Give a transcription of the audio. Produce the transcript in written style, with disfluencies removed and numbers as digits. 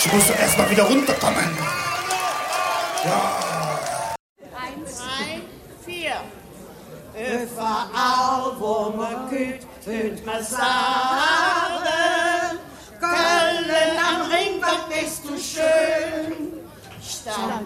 Ich muss doch erst mal wieder runterkommen. Ja. 1, 2, 4. Überall, wo man geht, hört man sagen, Köln am Ring, was bist du schön. Stand